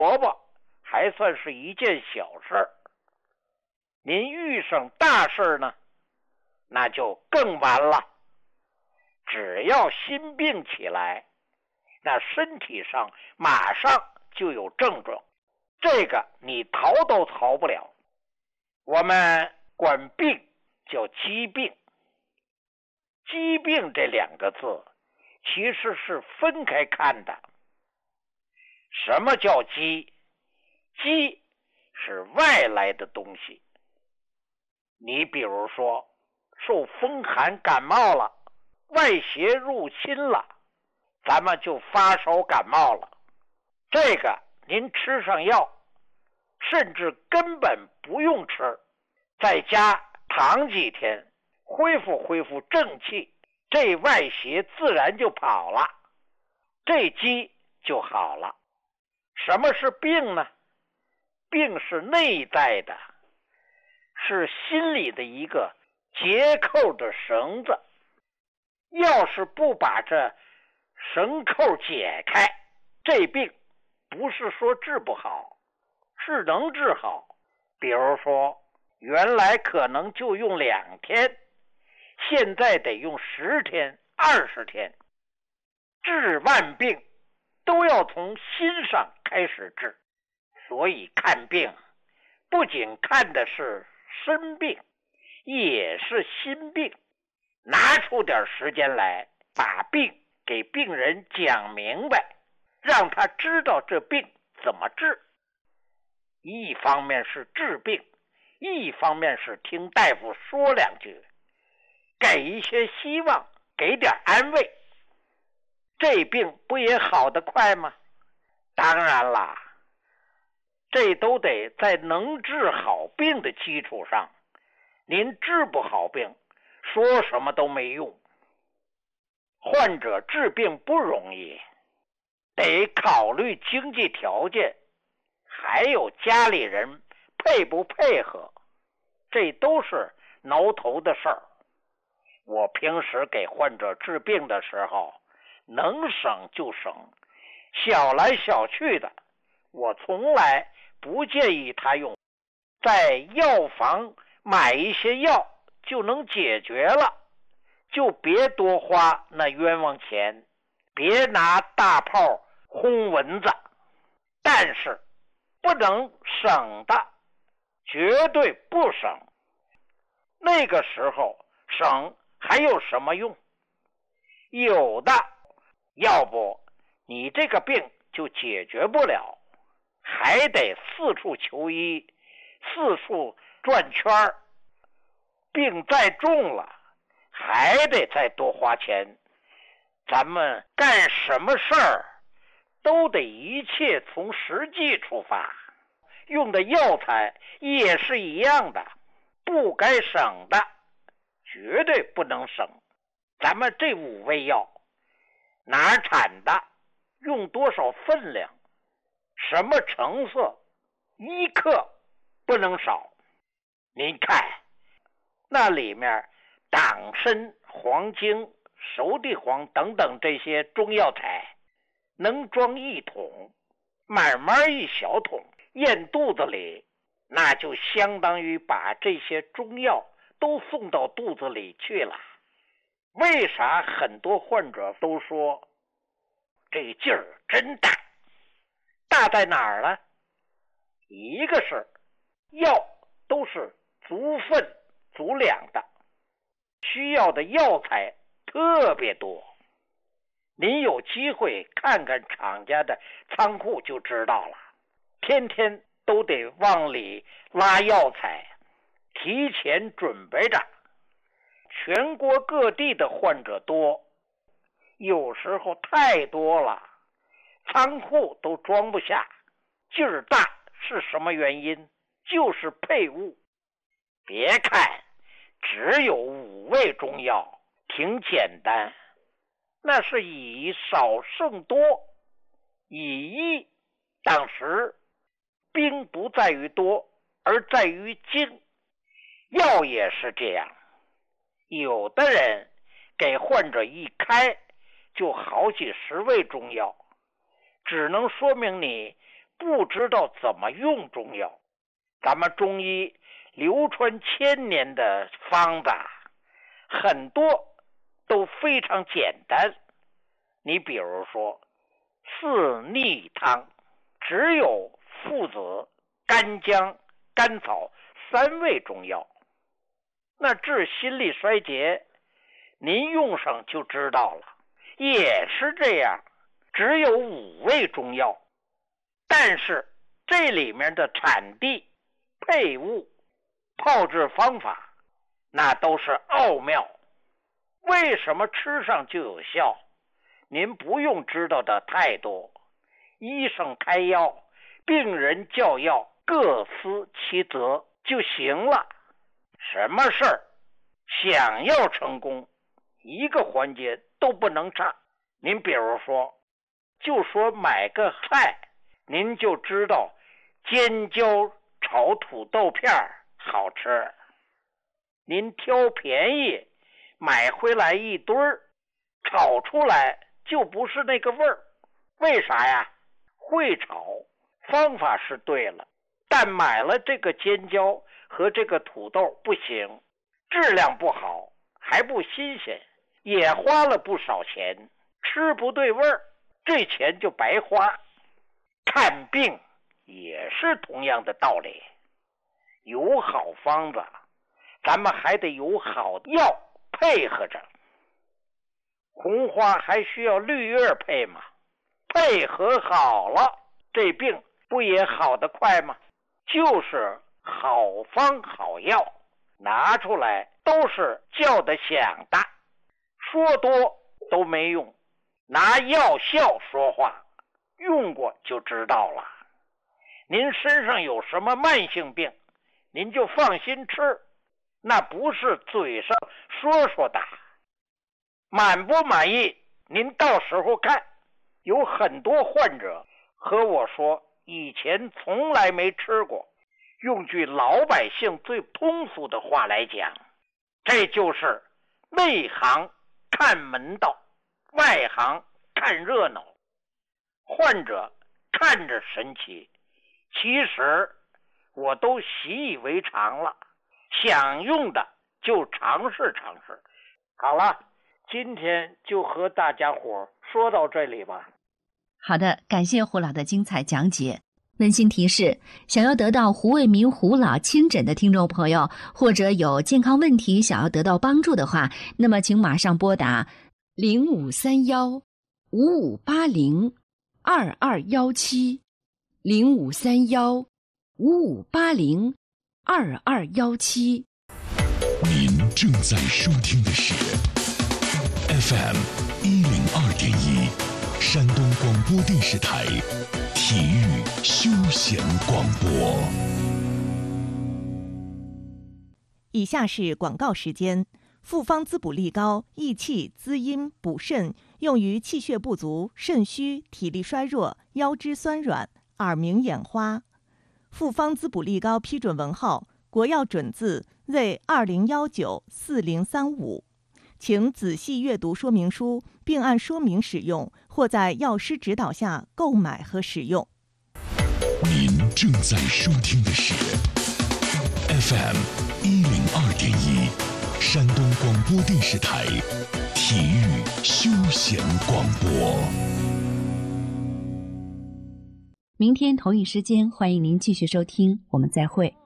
萝卜还算是一件小事，您遇上大事呢，那就更完了。只要心病起来，那身体上马上就有症状，这个你逃都逃不了。我们管病叫疾病，疾病这两个字其实是分开看的。什么叫疾？疾是外来的东西，你比如说受风寒感冒了，外邪入侵了，咱们就发烧感冒了，这个您吃上药，甚至根本不用吃，在家躺几天，恢复正气，这外邪自然就跑了，这疾就好了。什么是病呢？病是内在的，是心里的一个结扣的绳子，要是不把这绳扣解开，这病不是说治不好，是能治好。比如说原来可能就用2天，现在得用10天20天。治万病都要从心上开始治，所以看病不仅看的是身病，也是心病。拿出点时间来，把病给病人讲明白，让他知道这病怎么治。一方面是治病，一方面是听大夫说2句，给一些希望，给点安慰，这病不也好得快吗？当然啦，这都得在能治好病的基础上，您治不好病，说什么都没用。患者治病不容易，得考虑经济条件，还有家里人配不配合，这都是挠头的事儿。我平时给患者治病的时候，能省就省，小来小去的，我从来不建议他用。在药房买一些药就能解决了，就别多花那冤枉钱，别拿大炮轰蚊子。但是不能省的，绝对不省。那个时候省还有什么用？有的，要不你这个病就解决不了，还得四处求医，四处转圈儿，病再重了还得再多花钱。咱们干什么事儿都得一切从实际出发，用的药材也是一样的，不该省的绝对不能省。咱们这5味药哪儿产的，用多少分量，什么成色，1克不能少。您看那里面党参、黄精、熟地黄等等这些中药材，能装1桶，慢慢1小桶咽肚子里，那就相当于把这些中药都送到肚子里去了。为啥很多患者都说这劲儿真大？大在哪儿呢？一个是药都是足分足量的，需要的药材特别多。您有机会看看厂家的仓库就知道了，天天都得往里拉药材，提前准备着。全国各地的患者多，有时候太多了，仓库都装不下。劲儿大是什么原因？就是配物。别看只有5味中药，挺简单，那是以少胜多，以一当十。兵不在于多，而在于精。药也是这样，有的人给患者一开就好几10味中药，只能说明你不知道怎么用中药。咱们中医流传千年的方子很多都非常简单。你比如说四逆汤，只有附子、干姜、甘草3味中药。那治心力衰竭，您用上就知道了，也是这样，只有5味中药。但是这里面的产地、配物、炮制方法，那都是奥妙。为什么吃上就有效？您不用知道的太多，医生开药，病人叫药，各司其责就行了。什么事儿想要成功，一个环节都不能差。您比如说，就说买个菜，您就知道尖椒炒土豆片好吃。您挑便宜买回来一堆儿，炒出来就不是那个味儿。为啥呀？会炒，方法是对了，但买了这个尖椒和这个土豆不行，质量不好，还不新鲜，也花了不少钱，吃不对味儿，这钱就白花。看病也是同样的道理，有好方子，咱们还得有好药配合着。红花还需要绿叶配吗？配合好了，这病不也好得快吗？就是好方好药，拿出来都是叫得响的，说多都没用，拿药效说话，用过就知道了。您身上有什么慢性病，您就放心吃，那不是嘴上说说的。满不满意，您到时候看。有很多患者和我说，以前从来没吃过。用句老百姓最通俗的话来讲，这就是内行看门道，外行看热闹。患者看着神奇，其实我都习以为常了，想用的就尝试尝试。好了，今天就和大家伙说到这里吧。 好的，感谢胡老的精彩讲解。温馨提示，想要得到胡卫民胡老亲诊的听众朋友，或者有健康问题想要得到帮助的话，那么请马上拨打0531-5580-2217 0531-5580-2217。 您正在收听的是 FM 102.1山东广播电视台体育休闲广播。 以下是广告时间。复方滋补力高，益气滋阴补肾，用于气血不足、肾虚、体力衰弱、腰肢酸软、耳鸣眼花。复方滋补力高批准文号：国药准字Z20194035。请仔细阅读说明书，并按说明使用，或在药师指导下购买和使用。 您正在收听的是 FM 102.1山东广播电视台体育休闲广播。 明天同一时间，欢迎您继续收听，我们再会。